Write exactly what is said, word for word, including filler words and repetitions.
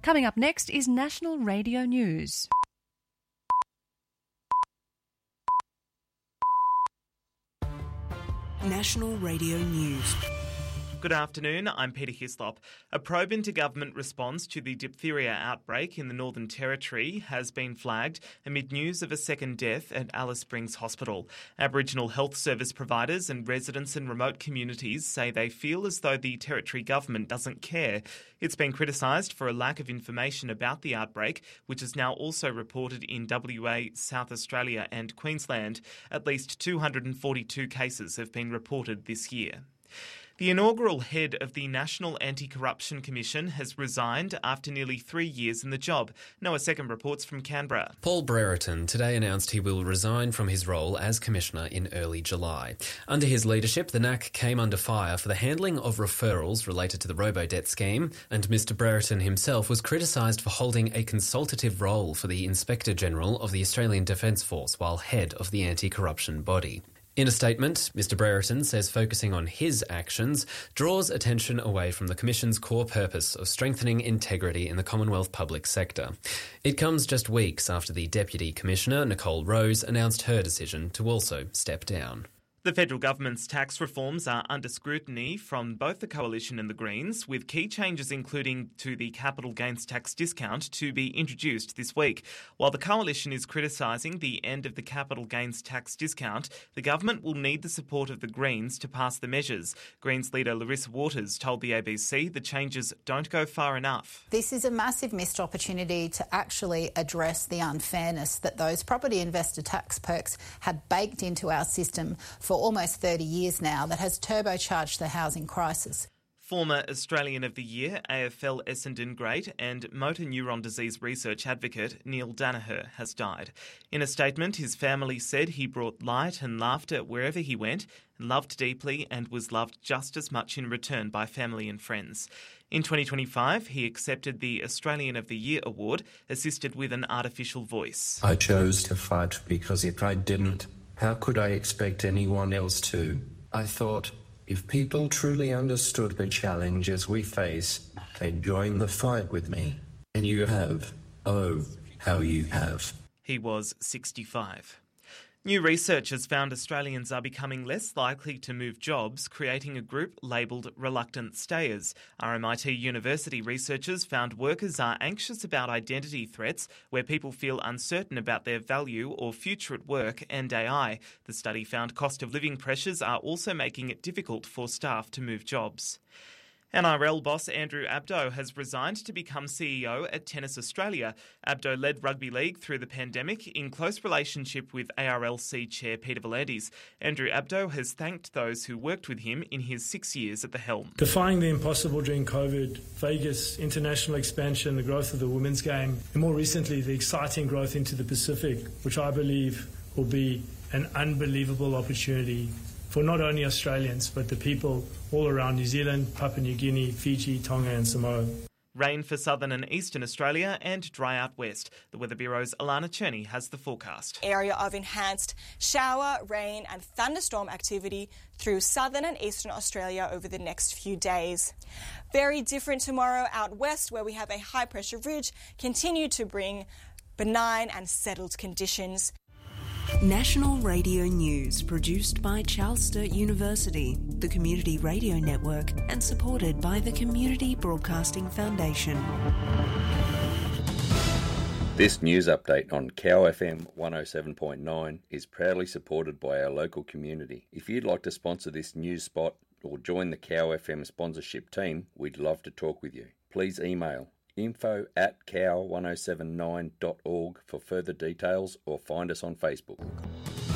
Coming up next is National Radio News. National Radio News. Good afternoon, I'm Peter Hislop. A probe into government response to the diphtheria outbreak in the Northern Territory has been flagged amid news of a second death at Alice Springs Hospital. Aboriginal health service providers and residents in remote communities say they feel as though the Territory government doesn't care. It's been criticised for a lack of information about the outbreak, which is now also reported in W A, South Australia and Queensland. At least two hundred forty-two cases have been reported this year. The inaugural head of the National Anti-Corruption Commission has resigned after nearly three years in the job. Noah Second reports from Canberra. Paul Brereton today announced he will resign from his role as Commissioner in early July. Under his leadership, the N A C came under fire for the handling of referrals related to the robo-debt scheme, and Mr Brereton himself was criticised for holding a consultative role for the Inspector General of the Australian Defence Force while head of the anti-corruption body. In a statement, Mr Brereton says focusing on his actions draws attention away from the Commission's core purpose of strengthening integrity in the Commonwealth public sector. It comes just weeks after the Deputy Commissioner, Nicole Rose, announced her decision to also step down. The federal government's tax reforms are under scrutiny from both the Coalition and the Greens, with key changes including to the capital gains tax discount to be introduced this week. While the Coalition is criticising the end of the capital gains tax discount, the government will need the support of the Greens to pass the measures. Greens leader Larissa Waters told the A B C the changes don't go far enough. This is a massive missed opportunity to actually address the unfairness that those property investor tax perks had baked into our system for almost thirty years now that has turbocharged the housing crisis. Former Australian of the Year, A F L Essendon great and motor neuron disease research advocate Neil Danaher has died. In a statement, his family said he brought light and laughter wherever he went, loved deeply and was loved just as much in return by family and friends. In twenty twenty-five, he accepted the Australian of the Year award, assisted with an artificial voice. I chose to fight because if I didn't, how could I expect anyone else to? I thought, if people truly understood the challenges we face, they'd join the fight with me. And you have. Oh, how you have. He was sixty-five. New research has found Australians are becoming less likely to move jobs, creating a group labelled reluctant stayers. R M I T University researchers found workers are anxious about identity threats, where people feel uncertain about their value or future at work, and A I. The study found cost of living pressures are also making it difficult for staff to move jobs. N R L boss Andrew Abdo has resigned to become C E O at Tennis Australia. Abdo led rugby league through the pandemic in close relationship with A R L C chair Peter V'landys. Andrew Abdo has thanked those who worked with him in his six years at the helm. Defying the impossible during COVID, Vegas, international expansion, the growth of the women's game, and more recently the exciting growth into the Pacific, which I believe will be an unbelievable opportunity for not only Australians, but the people all around New Zealand, Papua New Guinea, Fiji, Tonga and Samoa. Rain for southern and eastern Australia and dry out west. The Weather Bureau's Alana Cherney has the forecast. Area of enhanced shower, rain and thunderstorm activity through southern and eastern Australia over the next few days. Very different tomorrow out west, where we have a high pressure ridge continue to bring benign and settled conditions. National Radio News, produced by Charles Sturt University, the Community Radio Network, and supported by the Community Broadcasting Foundation. This news update on Cow F M one oh seven point nine is proudly supported by our local community. If you'd like to sponsor this news spot or join the Cow F M sponsorship team, we'd love to talk with you. Please email info at cow one oh seven nine dot org for further details, or find us on Facebook.